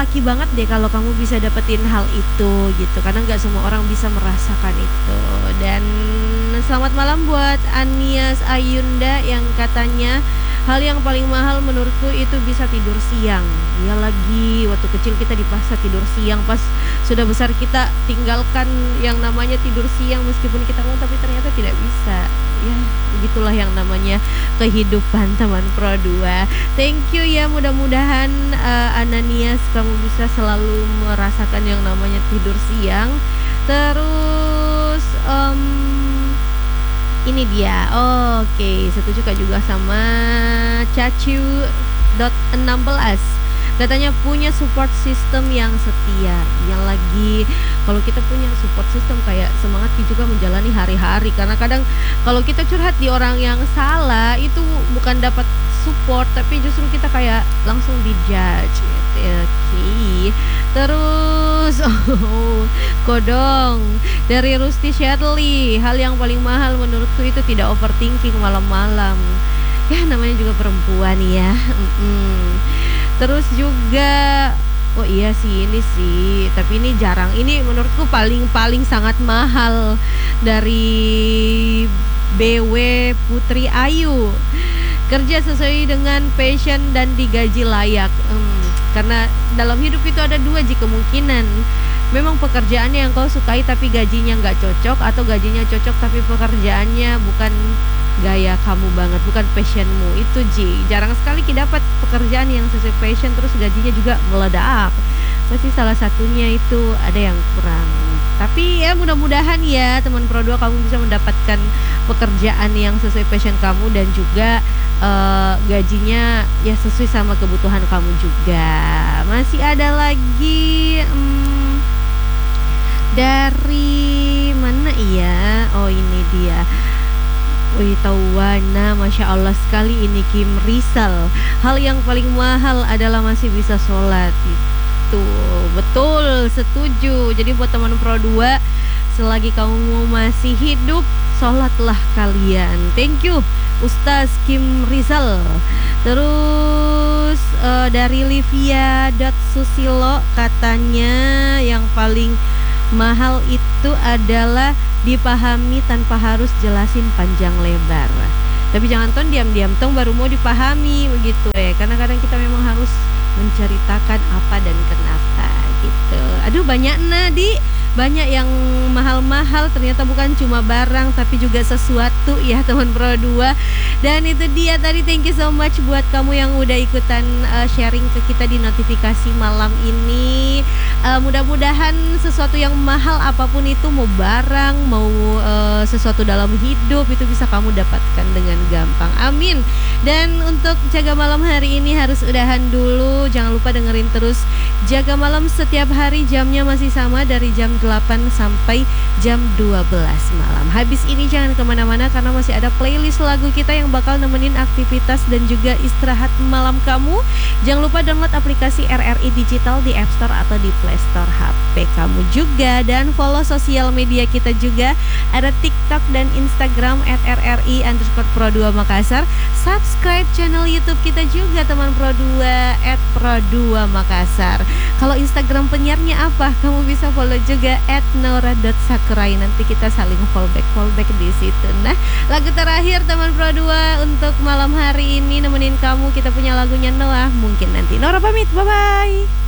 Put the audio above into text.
lucky banget deh kalau kamu bisa dapetin hal itu gitu, karena nggak semua orang bisa merasakan itu. Dan selamat malam buat Anias Ayunda yang katanya hal yang paling mahal menurutku itu bisa tidur siang. Ya lagi, waktu kecil kita dipaksa tidur siang, pas sudah besar kita tinggalkan yang namanya tidur siang meskipun kita mau, tapi ternyata tidak bisa. Ya, begitulah yang namanya kehidupan teman Pro 2. Thank you ya, mudah-mudahan Ananias kamu bisa selalu merasakan yang namanya tidur siang. Terus ini dia. Oke, setuju juga sama Cacu.16. Katanya punya support system yang setia. Yang lagi, kalau kita punya support system kayak semangat juga menjalani hari-hari. Karena kadang kalau kita curhat di orang yang salah itu bukan dapat support, tapi justru kita kayak langsung dijudge gitu. Oke. Terus Kodong dari Rusty Shirley, hal yang paling mahal menurutku itu tidak overthinking malam-malam. Ya namanya juga perempuan ya. Terus juga oh iya sih, ini sih, tapi ini jarang. Ini menurutku paling sangat mahal dari BW Putri Ayu. Kerja sesuai dengan passion dan digaji layak. Karena dalam hidup itu ada dua kemungkinan. Memang pekerjaannya yang kau sukai tapi gajinya nggak cocok, atau gajinya cocok tapi pekerjaannya bukan gaya kamu banget, bukan passionmu. Itu jarang sekali kita dapat pekerjaan yang sesuai passion terus gajinya juga meledak. Pasti salah satunya itu ada yang kurang. Tapi ya mudah-mudahan ya teman Pro 2 kamu bisa mendapatkan pekerjaan yang sesuai passion kamu, dan juga gajinya ya sesuai sama kebutuhan kamu juga. Masih ada lagi dari mana ya? Oh ini dia. Wih, Tawana, Masya Allah sekali ini Kim Rizal. Hal yang paling mahal adalah masih bisa sholat. Itu betul, setuju. Jadi buat teman Pro 2, selagi kamu masih hidup, sholatlah kalian. Thank you Ustaz Kim Rizal. Terus dari Livia.susilo, katanya yang paling mahal itu adalah dipahami tanpa harus jelasin panjang lebar. Tapi jangan diam-diam baru mau dipahami begitu karena kadang kita memang harus menceritakan apa dan kenapa gitu. Aduh banyak banyak yang mahal-mahal, ternyata bukan cuma barang tapi juga sesuatu ya teman Pro 2. Dan itu dia tadi, thank you so much buat kamu yang udah ikutan sharing ke kita di notifikasi malam ini. Mudah-mudahan sesuatu yang mahal apapun itu, mau barang, mau sesuatu dalam hidup, itu bisa kamu dapatkan dengan gampang. Amin. Dan untuk Jaga Malam hari ini harus udahan dulu. Jangan lupa dengerin terus Jaga Malam setiap hari, jamnya masih sama dari jam 8 sampai jam 12 malam. Habis ini jangan kemana-mana karena masih ada playlist lagu kita yang bakal nemenin aktivitas dan juga istirahat malam kamu. Jangan lupa download aplikasi RRI Digital di App Store atau di Play Store HP kamu juga. Dan follow sosial media kita juga, ada TikTok dan Instagram @RRI_Pro2 Makassar. Subscribe channel YouTube kita juga teman Pro 2 @Pro2 Makassar. Kalau Instagram penyiarnya apa? Kamu bisa follow juga @nora.sakurai. Nanti kita saling fallback di situ. Nah, lagu terakhir teman Pro 2 untuk malam hari ini nemenin kamu, kita punya lagunya Noah. Mungkin nanti Nora pamit, bye bye.